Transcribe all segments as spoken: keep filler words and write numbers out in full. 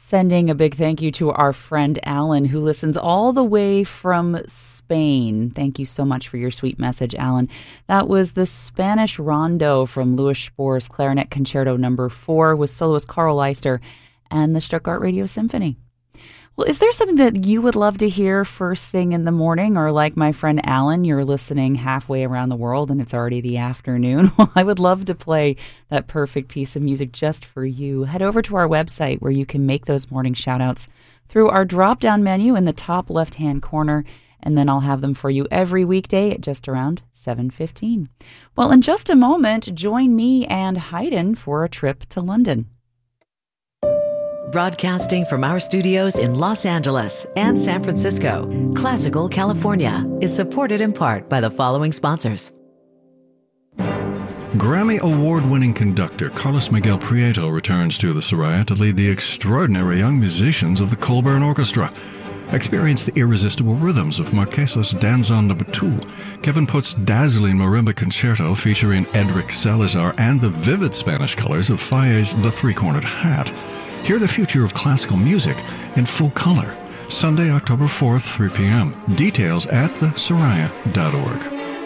Sending a big thank you to our friend Alan, who listens all the way from Spain. Thank you so much for your sweet message, Alan. That was the Spanish Rondo from Louis Spohr's Clarinet Concerto Number Four with soloist Carl Leister and the Stuttgart Radio Symphony. Well, is there something that you would love to hear first thing in the morning? Or like my friend Alan, you're listening halfway around the world and it's already the afternoon? Well, I would love to play that perfect piece of music just for you. Head over to our website where you can make those morning shout-outs through our drop-down menu in the top left-hand corner, and then I'll have them for you every weekday at just around seven fifteen. Well, in just a moment, join me and Haydn for a trip to London. Broadcasting from our studios in Los Angeles and San Francisco, Classical California is supported in part by the following sponsors. Grammy Award-winning conductor Carlos Miguel Prieto returns to the Soraya to lead the extraordinary young musicians of the Colburn Orchestra. Experience the irresistible rhythms of Marquesa's Danzón de Betul, Kevin Putt's dazzling marimba concerto featuring Edric Salazar, and the vivid Spanish colors of Falle's The Three-Cornered Hat. Hear the future of classical music in full color. Sunday, October fourth, three p.m. Details at the soraya dot org.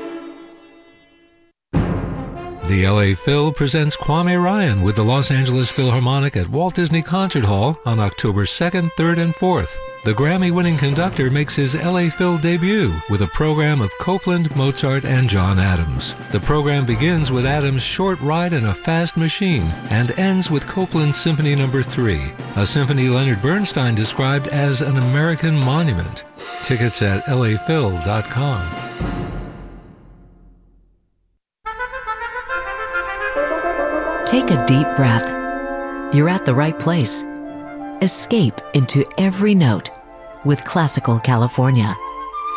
The L A Phil presents Kwame Ryan with the Los Angeles Philharmonic at Walt Disney Concert Hall on October second, third, and fourth. The Grammy-winning conductor makes his L A Phil debut with a program of Copland, Mozart, and John Adams. The program begins with Adams' Short Ride in a Fast Machine and ends with Copland's Symphony Number three, a symphony Leonard Bernstein described as an American monument. Tickets at L A phil dot com. Take a deep breath. You're at the right place. Escape into every note with Classical California.